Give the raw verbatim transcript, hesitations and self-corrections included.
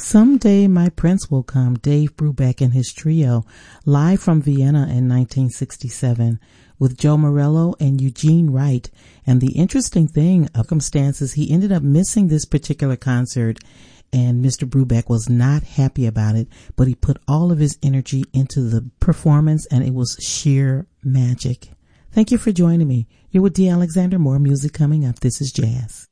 Someday My Prince Will Come, Dave Brubeck and his trio, live from Vienna in nineteen sixty-seven, with Joe Morello and Eugene Wright. And the interesting thing of circumstances, he ended up missing this particular concert, and Mister Brubeck was not happy about it, but he put all of his energy into the performance, and it was sheer magic. Thank you for joining me. You're with D. Alexander. More music coming up. This is Jazz.